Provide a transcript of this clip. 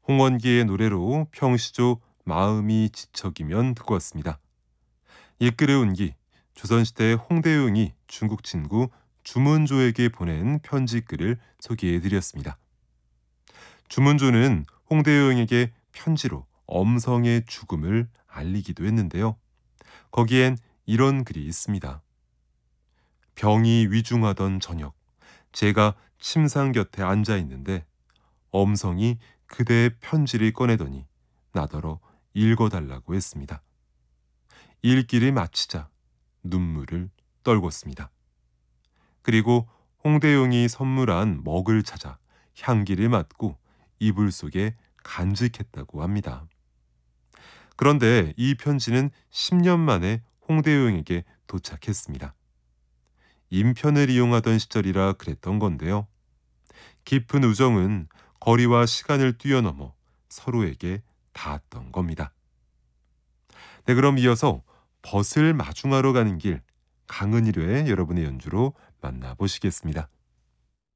홍원기의 노래로 평시조 마음이 지척이면 듣고 왔습니다. 이끌의 운기, 조선시대 홍대용이 중국 친구 주문조에게 보낸 편지글을 소개해드렸습니다. 주문조는 홍대용에게 편지로 엄성의 죽음을 알리기도 했는데요. 거기엔 이런 글이 있습니다. 병이 위중하던 저녁, 제가 침상 곁에 앉아 있는데 엄성이 그대의 편지를 꺼내더니 나더러 읽어달라고 했습니다. 읽기를 마치자 눈물을 떨궜습니다. 그리고 홍대용이 선물한 먹을 찾아 향기를 맡고 이불 속에 간직했다고 합니다. 그런데 이 편지는 10년 만에 홍대용에게 도착했습니다. 인편을 이용하던 시절이라 그랬던 건데요. 깊은 우정은 거리와 시간을 뛰어넘어 서로에게 닿았던 겁니다. 네, 그럼 이어서 벗을 마중하러 가는 길, 강은일의 여러분의 연주로 만나보시겠습니다.